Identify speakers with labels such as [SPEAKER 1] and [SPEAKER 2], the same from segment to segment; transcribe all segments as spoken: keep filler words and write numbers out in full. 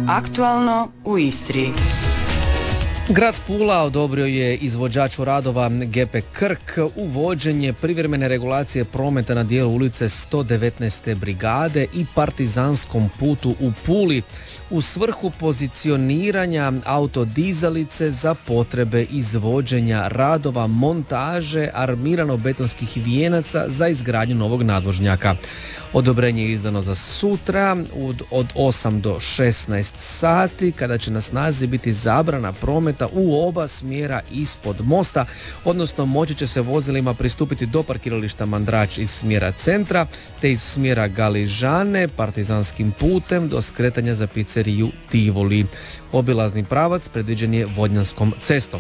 [SPEAKER 1] Aktualno u Istri.
[SPEAKER 2] Grad Pula odobrio je izvođaču radova G P Krk uvođenje privremene regulacije prometa na dijelu ulice sto devetnaeste brigade i Partizanskom putu u Puli u svrhu pozicioniranja autodizalice za potrebe izvođenja radova montaže armirano-betonskih vijenaca za izgradnju novog nadvožnjaka. Odobrenje je izdano za sutra od osam do šesnaest sati, kada će na snazi biti zabrana prometa u oba smjera ispod mosta, odnosno moći će se vozilima pristupiti do parkirališta Mandrač iz smjera centra, te iz smjera Galižane Partizanskim putem do skretanja za pizzeriju Tivoli. Obilazni pravac predviđen je Vodnjanskom cestom.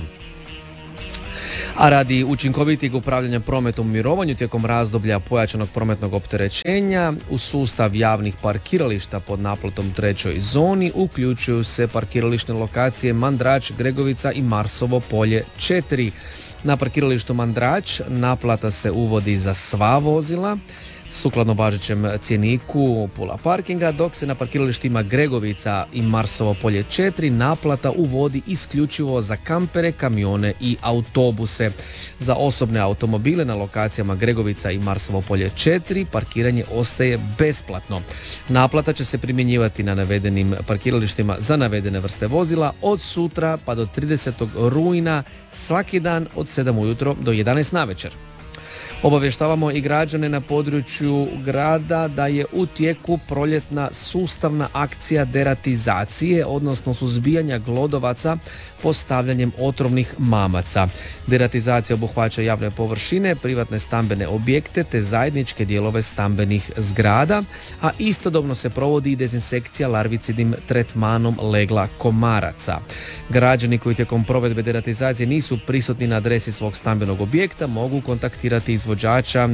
[SPEAKER 2] A radi učinkovitijeg upravljanja prometom u mirovanju tijekom razdoblja pojačanog prometnog opterećenja u sustav javnih parkirališta pod naplatom trećoj zoni uključuju se parkirališne lokacije Mandrač, Gregovica i Marsovo polje četiri. Na parkiralištu Mandrač naplata se uvodi za sva vozila sukladno važećem cjeniku Pula parkinga, dok se na parkiralištima Gregovica i Marsovo polje četiri naplata uvodi isključivo za kampere, kamione i autobuse. Za osobne automobile na lokacijama Gregovica i Marsovo polje četiri parkiranje ostaje besplatno. Naplata će se primjenjivati na navedenim parkiralištima za navedene vrste vozila od sutra pa do tridesetog rujna svaki dan od sedam ujutro do jedanaest navečer. Obavještavamo i građane na području grada da je u tijeku proljetna sustavna akcija deratizacije, odnosno suzbijanja glodovaca postavljanjem otrovnih mamaca. Deratizacija obuhvaća javne površine, privatne stambene objekte te zajedničke dijelove stambenih zgrada, a istodobno se provodi i dezinsekcija larvicidnim tretmanom legla komaraca. Građani koji tijekom provedbe deratizacije nisu prisutni na adresi svog stambenog objekta mogu kontaktirati izvođača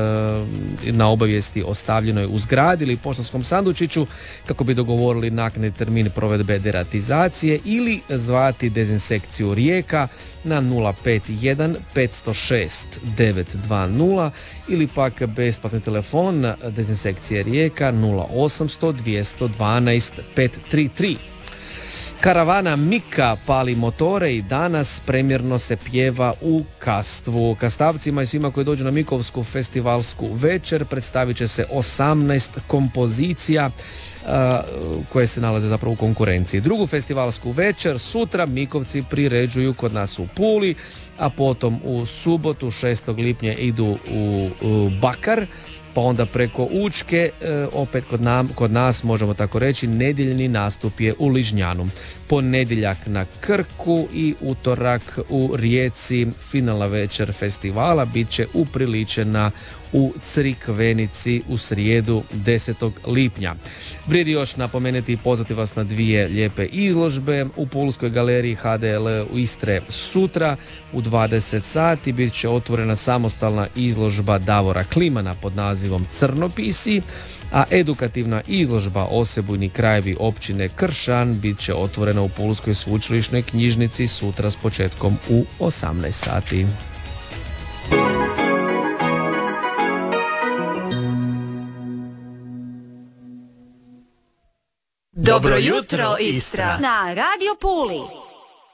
[SPEAKER 2] e, na obavijesti ostavljenoj u zgradi ili poštanskom sandučiću kako bi dogovorili naknadni termin provedbe deratizacije ili zvati dezinsekciju Rijeka na nula pet jedan pet nula šest devet dva nula ili pak besplatni telefon dezinsekcije Rijeka nula osam sto dvjesto dvanaest pet tri tri. Karavana Mika pali motore i danas premjerno se pjeva u Kastvu. Kastavcima i svima koji dođu na Mikovsku festivalsku večer predstavit će se osamnaest kompozicija uh, koje se nalaze zapravo u konkurenciji. Drugu festivalsku večer sutra Mikovci priređuju kod nas u Puli, a potom u subotu šestog lipnja idu u, u Bakar, pa onda preko Učke, e, opet kod, nam, kod nas možemo tako reći, nedjeljni nastup je u Ližnjanu. Ponedjeljak na Krku i utorak u Rijeci. Finalna večer festivala bit će upriličena u Crikvenici u srijedu desetog lipnja. Vrijedi još napomenuti i pozvati vas na dvije lijepe izložbe u Pulskoj galeriji H D L u Istre sutra u dvadeset sati bit će otvorena samostalna izložba Davora Klimana pod nazivom Crnopisi, a edukativna izložba Osebujni krajevi općine Kršan bit će otvorena u Pulskoj sveučilišnoj knjižnici sutra s početkom u osamnaest sati.
[SPEAKER 3] Dobro jutro, Istra!
[SPEAKER 4] Na Radio Puli.